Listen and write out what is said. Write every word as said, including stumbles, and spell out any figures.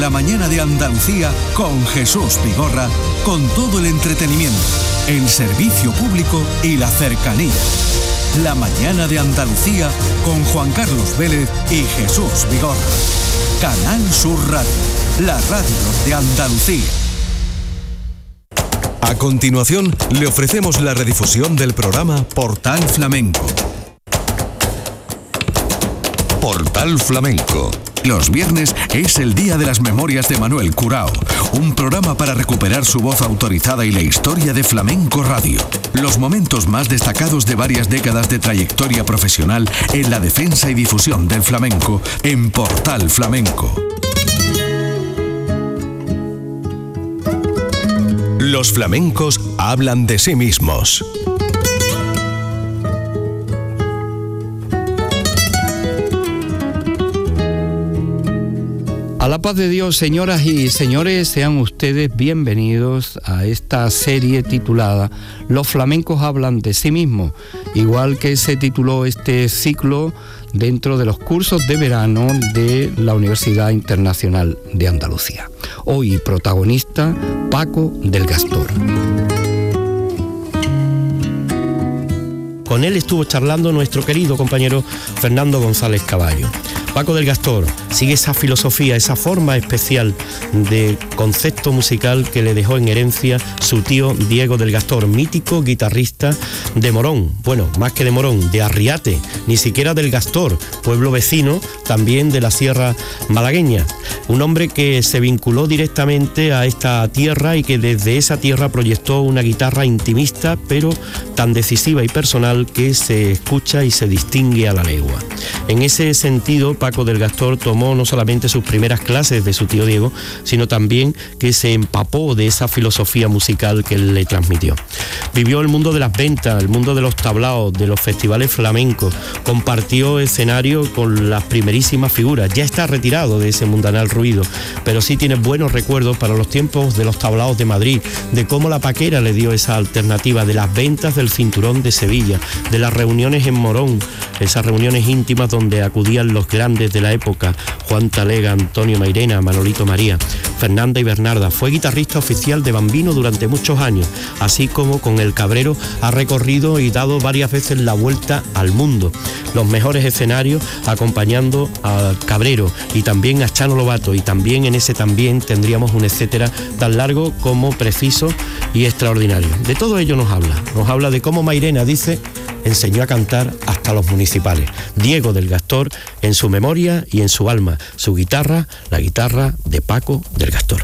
La mañana de Andalucía con Jesús Vigorra, con todo el entretenimiento, el servicio público y la cercanía. La mañana de Andalucía con Juan Carlos Vélez y Jesús Vigorra. Canal Sur Radio, la radio de Andalucía. A continuación, le ofrecemos la redifusión del programa Portal Flamenco. Portal Flamenco. Los viernes es el día de las memorias de Manuel Curao, un programa para recuperar su voz autorizada y la historia de Flamenco Radio. Los momentos más destacados de varias décadas de trayectoria profesional en la defensa y difusión del flamenco en Portal Flamenco. Los flamencos hablan de sí mismos. A la paz de Dios, señoras y señores, sean ustedes bienvenidos a esta serie titulada Los flamencos hablan de sí mismos, igual que se tituló este ciclo dentro de los cursos de verano de la Universidad Internacional de Andalucía. Hoy protagonista Paco del Gastor. Con él estuvo charlando nuestro querido compañero Fernando González Caballo. Paco del Gastor sigue esa filosofía, esa forma especial de concepto musical que le dejó en herencia su tío Diego del Gastor, mítico guitarrista de Morón, bueno, más que de Morón, de Arriate, ni siquiera del Gastor, pueblo vecino también de la Sierra Malagueña. Un hombre que se vinculó directamente a esta tierra y que desde esa tierra proyectó una guitarra intimista, pero tan decisiva y personal que se escucha y se distingue a la legua. En ese sentido, Paco del Gastor tomó no solamente sus primeras clases de su tío Diego, sino también que se empapó de esa filosofía musical que él le transmitió. Vivió el mundo de las ventas, el mundo de los tablaos, de los festivales flamencos, compartió escenario con las primerísimas figuras. Ya está retirado de ese mundanal ruido, pero sí tiene buenos recuerdos para los tiempos de los tablaos de Madrid, de cómo la Paquera le dio esa alternativa, de las ventas del Cinturón de Sevilla, de las reuniones en Morón, esas reuniones íntimas donde acudían los grandes de la época, Juan Talega, Antonio Mairena, Manolito María, Fernanda y Bernarda. Fue guitarrista oficial de Bambino durante muchos años, así como con el Cabrero ha recorrido y dado varias veces la vuelta al mundo. Los mejores escenarios acompañando a Cabrero y también a Chano Lobato, y también en ese también tendríamos un etcétera tan largo como preciso y extraordinario. De todo ello nos habla, nos habla de cómo Mairena, dice, enseñó a cantar hasta los municipales. Diego del Gastor en su memoria y en su alma, su guitarra, la guitarra de Paco del Gastor.